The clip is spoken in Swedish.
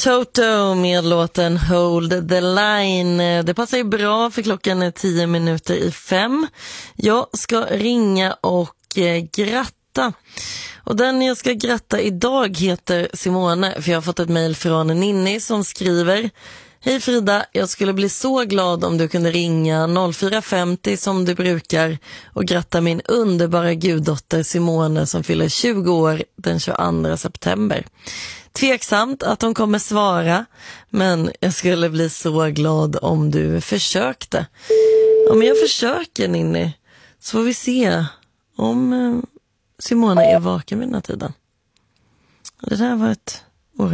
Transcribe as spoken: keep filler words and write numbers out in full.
Toto med låten Hold the Line. Det passar ju bra för klockan är tio minuter i fem. Jag ska ringa och eh, gratta. Och den jag ska gratta idag heter Simone, för jag har fått ett mejl från Ninni som skriver: Hej Frida, jag skulle bli så glad om du kunde ringa noll fyra femtio som du brukar och gratta min underbara guddotter Simone som fyller tjugo år den tjugoandra september. Tveksamt att hon kommer svara, men jag skulle bli så glad om du försökte. Ja, men jag försöker, Ninni, så får vi se om Simone är vaken vid den här tiden. Det där var ett